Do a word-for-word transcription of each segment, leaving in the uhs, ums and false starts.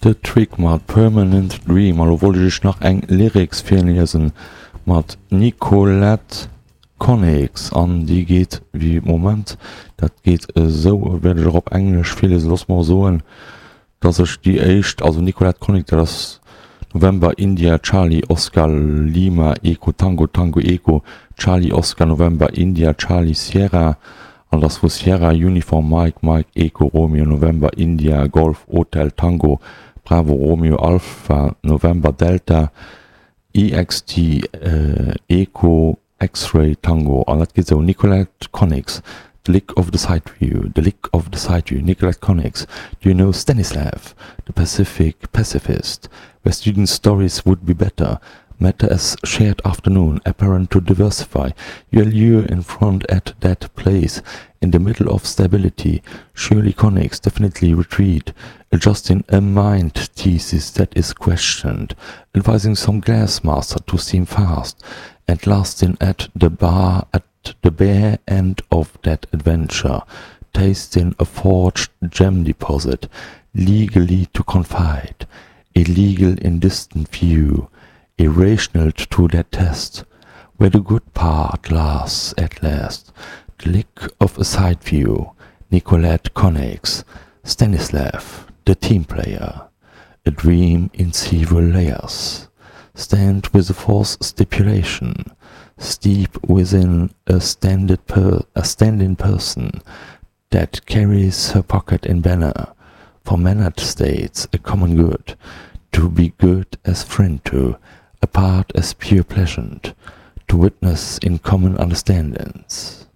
The Trick mat Permanent Dream, allo wollte ich nach eng Lyrics firlesen mat Nicolette Connex an, die geht wie Moment, dat geht äh, so, werde ich op Englisch viele los mal soen, dass ich die echt, also Nicolette Connex, das November India Charlie Oscar Lima Eco Tango Tango Eco Charlie Oscar November India Charlie Sierra, an das wo Sierra Uniform Mike Mike Eco Romeo November India Golf Hotel Tango Bravo Romeo Alpha November Delta E X T äh, Eco X-Ray Tango, and that gives a Nicolette Connex, the lick of the side view, the lick of the side view, Nicolette Connex. Do you know Stanislav, the Pacific pacifist, where student stories would be better, matter as shared afternoon, apparent to diversify, you allure in front at that place, in the middle of stability, surely Connex definitely retreat, adjusting a mind thesis that is questioned, advising some glass master to steam fast, and lasting at the bar at the bare end of that adventure, tasting a forged gem deposit, legally to confide, illegal in distant view, irrational to that test, where the good part lasts at last, the lick of a side view, Nicolette Connex, Stanislav, the team player, a dream in several layers. Stand with a false stipulation, steep within a standard per a standing person that carries her pocket in banner, for mannered states a common good, to be good as friend to, apart as pure pleasant, to witness in common understandings.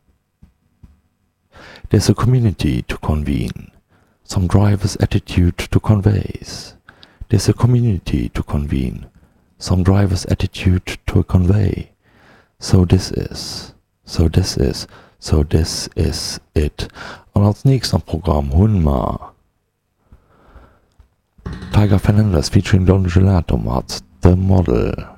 There's a community to convene, some driver's attitude to conveys. There's a community to convene, some driver's attitude to convey. So this is, so this is, so this is it. Und als nächstes am Programm hun ma Tiger Fernandez featuring Don Gelato hat The Model.